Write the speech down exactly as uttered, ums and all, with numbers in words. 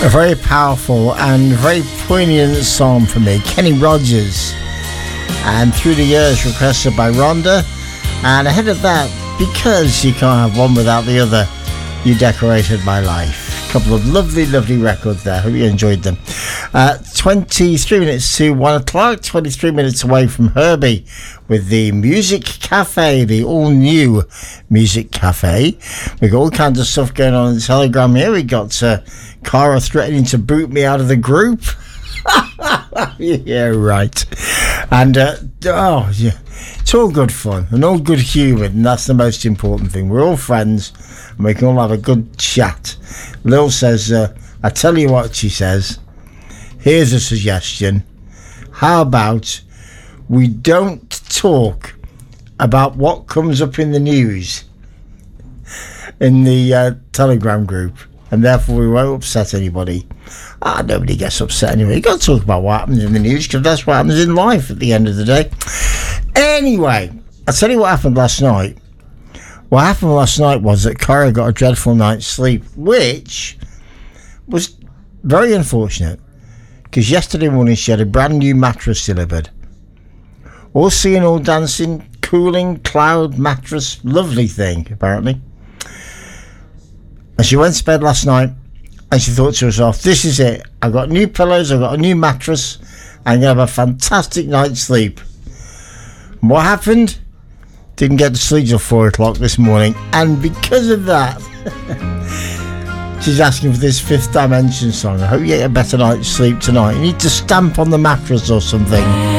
A very powerful and very poignant song for me, Kenny Rogers, and Through the Years, requested by Rhonda. And ahead of that, Because You Can't Have One Without the Other, You Decorated My Life. A couple of lovely, lovely records there. Hope you enjoyed them. Uh, twenty-three minutes to one o'clock, twenty-three minutes away from Herbie with the Music Cafe, the all-new Music Cafe. We've got all kinds of stuff going on in Telegram here. We got uh, Cara threatening to boot me out of the group. Yeah, right. And, uh, oh, yeah, it's all good fun and all good humour, and that's the most important thing. We're all friends and we can all have a good chat. Lil says, uh, I tell you what, she says, here's a suggestion. How about we don't talk about what comes up in the news in the uh, Telegram group, and therefore we won't upset anybody. Ah, nobody gets upset anyway. You got to talk about what happens in the news, because that's what happens in life at the end of the day. Anyway, I'll tell you what happened last night. What happened last night was that Cara got a dreadful night's sleep, which was very unfortunate, because yesterday morning she had a brand new mattress delivered. All seeing, all dancing, cooling cloud mattress, lovely thing apparently. And she went to bed last night and she thought to herself, this is it, I've got new pillows, I've got a new mattress, I'm going to have a fantastic night's sleep. And what happened? Didn't get to sleep till four o'clock this morning, and because of that she's asking for this Fifth Dimension song. I hope you get a better night's sleep tonight. You need to stamp on the mattress or something.